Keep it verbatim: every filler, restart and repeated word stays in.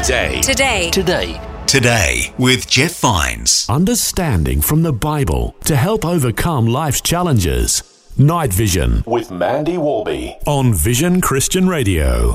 Today. Today. Today. Today with Jeff Vines. Understanding from the Bible to help overcome life's challenges. Night Vision With Mandy Warby on Vision Christian Radio.